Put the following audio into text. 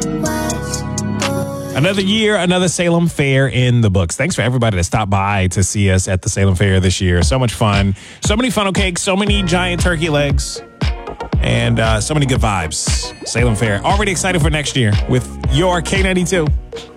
Another year, another Salem Fair in the books. Thanks for everybody that stopped by to see us at the Salem Fair this year. So much fun. So many funnel cakes, so many giant turkey legs, and so many good vibes. Salem Fair. Already excited for next year with your K92.